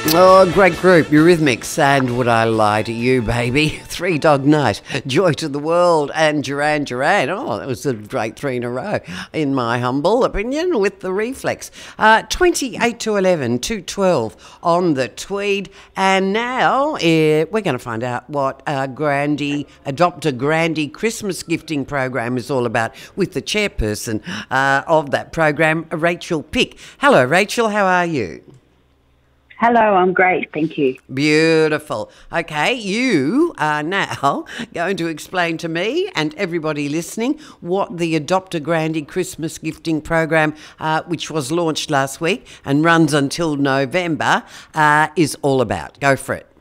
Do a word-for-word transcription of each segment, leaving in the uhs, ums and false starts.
Oh, great group, Eurythmics, and Would I Lie to You, Baby? Three Dog Night, Joy to the World, and Duran Duran. Oh, that was a great three in a row, in my humble opinion, with the Reflex. Uh, twenty-eight to eleven, two twelve on the Tweed. And now uh, we're going to find out what uh, Grandy, Adopt a Grandy Christmas gifting program is all about with the chairperson uh, of that program, Rachel Pick. Hello, Rachel, how are you? Hello, I'm great, thank you. Beautiful. Okay, you are now going to explain to me and everybody listening what the Adopt a Grandy Christmas gifting program, uh, which was launched last week and runs until November, uh, is all about. Go for it.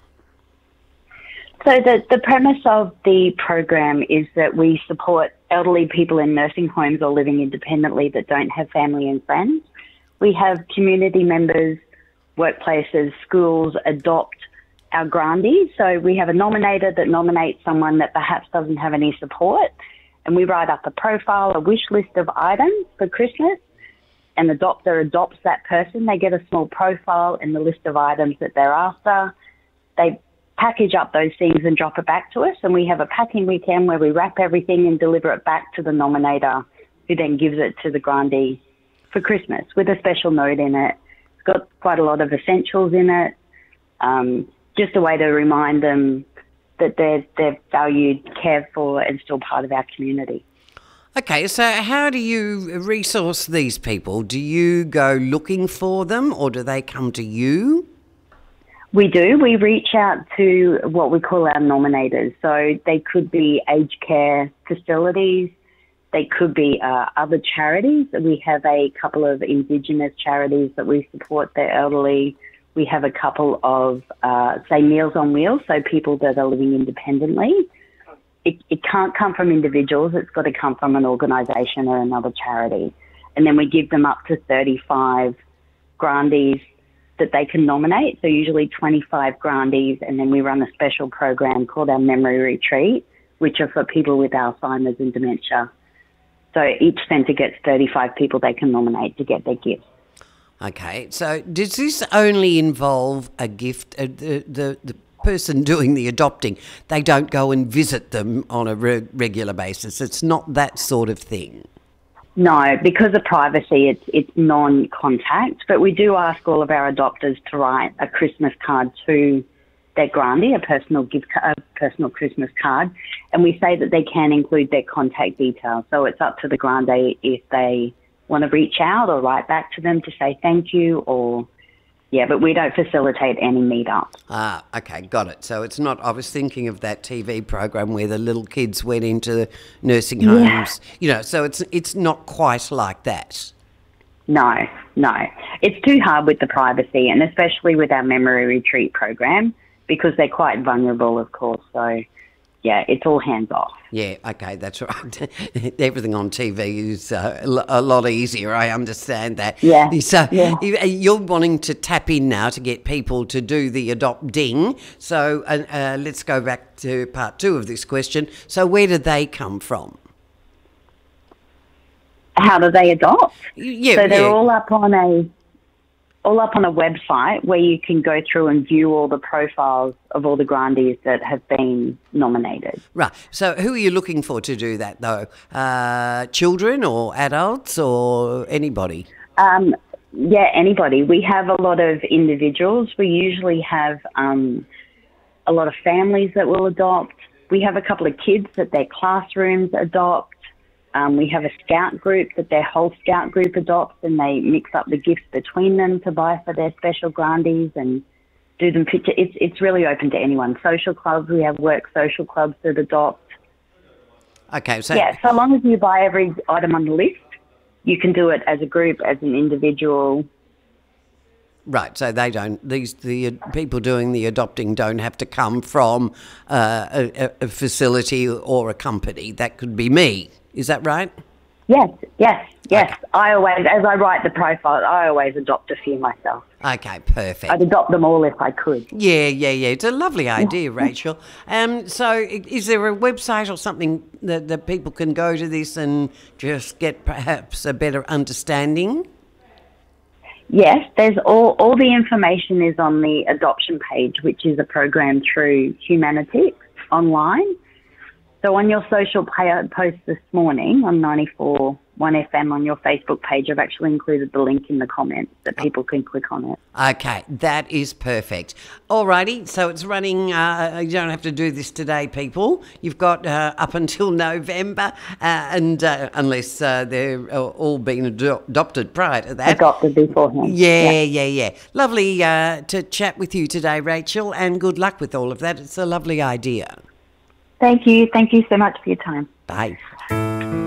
So the, the premise of the program is that we support elderly people in nursing homes or living independently that don't have family and friends. We have community members, workplaces, schools adopt our grandees. So we have a nominator that nominates someone that perhaps doesn't have any support, and we write up a profile, a wish list of items for Christmas. An adopter adopts that person. They get a small profile and the list of items that they're after. They package up those things and drop it back to us, and we have a packing weekend where we wrap everything and deliver it back to the nominator, who then gives it to the grandee for Christmas with a special note in it. Got quite a lot of essentials in it, um, just a way to remind them that they're, they're valued, cared for, and still part of our community. Okay, so how do you resource these people? Do you go looking for them, or do they come to you? We do. We reach out to what we call our nominators. So they could be aged care facilities. They could be uh, other charities. We have a couple of Indigenous charities that we support the elderly. We have a couple of, uh, say, Meals on Wheels, so people that are living independently. It, it can't come from individuals. It's got to come from an organisation or another charity. And then we give them up to thirty-five grandees that they can nominate, so usually twenty-five grandees, and then we run a special program called our Memory Retreat, which are for people with Alzheimer's and dementia. So each centre gets thirty-five people they can nominate to get their gifts. Okay, so does this only involve a gift, uh, the, the the person doing the adopting, they don't go and visit them on a re- regular basis? It's not that sort of thing? No, because of privacy, it's, it's non-contact, but we do ask all of our adopters to write a Christmas card to their grandee, a personal gift, a personal Christmas card, and we say that they can include their contact details. So it's up to the grandee if they want to reach out or write back to them to say thank you, or yeah, but we don't facilitate any meetups. Ah, okay, got it. So it's not. I was thinking of that T V program where the little kids went into nursing homes. Yeah. You know, so it's it's not quite like that. No, no, it's too hard with the privacy, and especially with our Memory Retreat program, because they're quite vulnerable, of course. So, yeah, it's all hands off. Yeah, okay, that's right. Everything on T V is uh, a lot easier. I understand that. Yeah. So yeah. you're wanting to tap in now to get people to do the adopting. So uh, uh, let's go back to part two of this question. So where do they come from? How do they adopt? Yeah, so they're yeah. all up on a all up on a website where you can go through and view all the profiles of all the grandees that have been nominated. Right. So who are you looking for to do that, though? Uh, children or adults or anybody? Um, yeah, anybody. We have a lot of individuals. We usually have um, a lot of families that will adopt. We have a couple of kids that their classrooms adopt. Um, we have a scout group that their whole scout group adopts, and they mix up the gifts between them to buy for their special grandees and do them picture. It's it's really open to anyone. Social clubs, we have work social clubs that adopt. Okay, so yeah, so long as you buy every item on the list, you can do it as a group, as an individual. Right, so they don't. These the people doing the adopting don't have to come from uh, a, a facility or a company. That could be me. Is that right? Yes, yes, yes. Okay. I always, as I write the profile, I always adopt a few myself. Okay, perfect. I'd adopt them all if I could. Yeah, yeah, yeah. It's a lovely idea, Rachel. Um, so i- is there a website or something that, that people can go to this and just get perhaps a better understanding? Yes, there's all, all the information is on the adoption page, which is a program through Humanitics online. So on your social post this morning on ninety-four point one F M on your Facebook page, I've actually included the link in the comments that people can click on it. Okay, that is perfect. Alrighty, so it's running, uh, you don't have to do this today, people. You've got uh, up until November, uh, and uh, unless uh, they're all been ado- adopted prior to that. Adopted beforehand. Yeah, yeah, yeah, yeah. Lovely uh, to chat with you today, Rachel, and good luck with all of that. It's a lovely idea. Thank you. Thank you so much for your time. Bye.